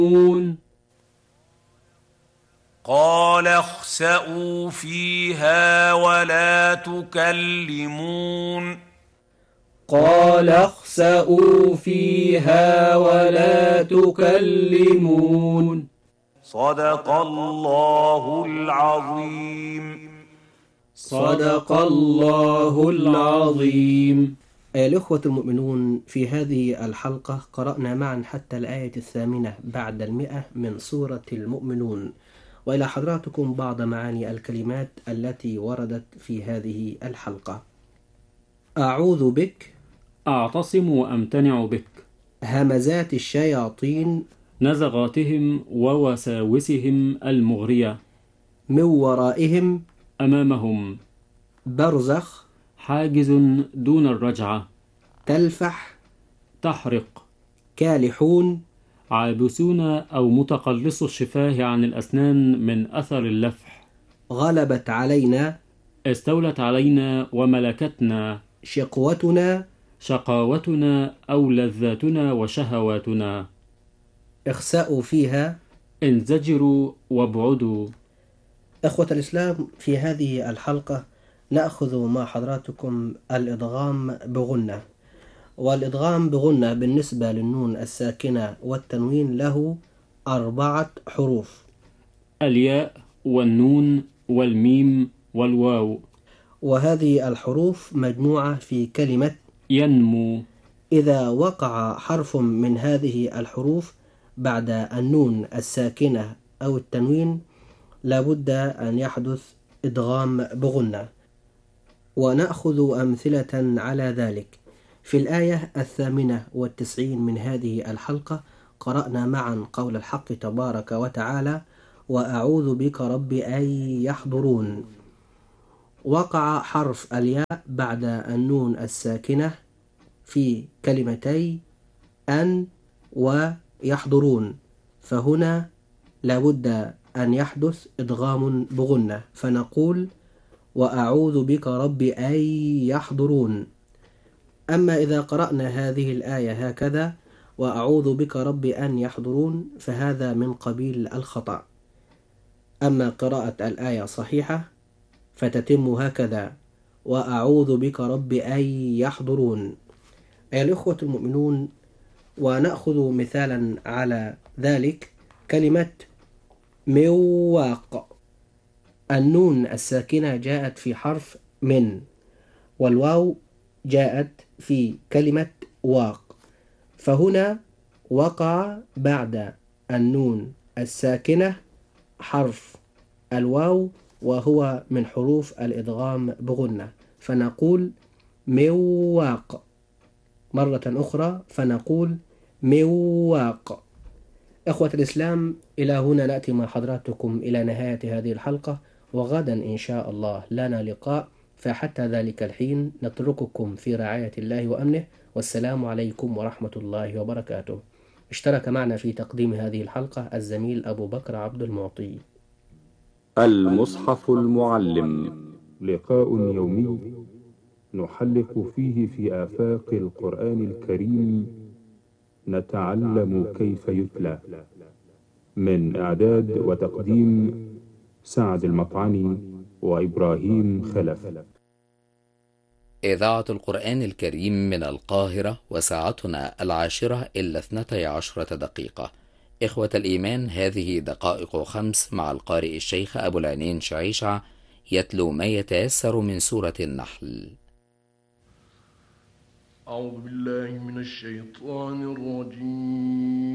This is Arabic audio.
قال اخسئوا فيها ولا تكلمون قال اخسئوا فيها ولا تكلمون. صدق الله العظيم. صدق الله العظيم. أيها الأخوة المؤمنون، في هذه الحلقة قرأنا معا حتى الآية 8 بعد 100 من سورة المؤمنون، وإلى حضراتكم بعض معاني الكلمات التي وردت في هذه الحلقة. أعوذ بك، أعتصم وأمتنع بك، همزات الشياطين، نزغاتهم ووساوسهم المغرية، من ورائهم، أمامهم، برزخ، حاجز دون الرجعة، تلفح، تحرق، كالحون، عابسون أو متقلص الشفاه عن الأسنان من أثر اللفح، غلبت علينا، استولت علينا وملكتنا، شقوتنا، شقاوتنا أو لذاتنا وشهواتنا، اخسأوا فيها، انزجروا وابعدوا. إخوة الإسلام، في هذه الحلقة نأخذ مع حضراتكم الإدغام بغنة. والإدغام بغنة بالنسبة للنون الساكنة والتنوين له 4 حروف: الياء والنون والميم والواو. وهذه الحروف مجموعة في كلمة ينمو. إذا وقع حرف من هذه الحروف بعد النون الساكنة أو التنوين لابد أن يحدث إدغام بغنة، ونأخذ أمثلة على ذلك. في الآية 98 من هذه الحلقة قرأنا معا قول الحق تبارك وتعالى: وأعوذ بك رب أن يحضرون. وقع حرف الياء بعد النون الساكنة في كلمتي أن ويحضرون، فهنا لابد أن يحدث إدغام بغنة، فنقول: وأعوذ بك رب أن يحضرون. أما إذا قرأنا هذه الآية هكذا: وأعوذ بك رب أن يحضرون، فهذا من قبيل الخطأ. أما قراءة الآية صحيحة فتتم هكذا: وأعوذ بك رب أن يحضرون. أيها الأخوة المؤمنون، ونأخذ مثالا على ذلك كلمة مواق. النون الساكنة جاءت في حرف من، والواو جاءت في كلمة واق، فهنا وقع بعد النون الساكنة حرف الواو، وهو من حروف الإدغام بغنة، فنقول مواق. مرة أخرى فنقول مواق. إخوة الإسلام، إلى هنا نأتي مع حضراتكم إلى نهاية هذه الحلقة، وغدا إن شاء الله لنا لقاء، فحتى ذلك الحين نترككم في رعاية الله وأمنه، والسلام عليكم ورحمة الله وبركاته. اشترك معنا في تقديم هذه الحلقة الزميل أبو بكر عبد المعطي. المصحف المعلم، لقاء يومي نحلق فيه في آفاق القرآن الكريم، نتعلم كيف يتلى. من إعداد وتقديم سعد المطعني وإبراهيم خلف. إذاعة القرآن الكريم من القاهرة، وساعتنا 10:12 إخوة الإيمان، هذه دقائق 5 مع القارئ الشيخ أبو العينين شعيشع يتلو ما يتيسر من سورة النحل. أعوذ بالله من الشيطان الرجيم.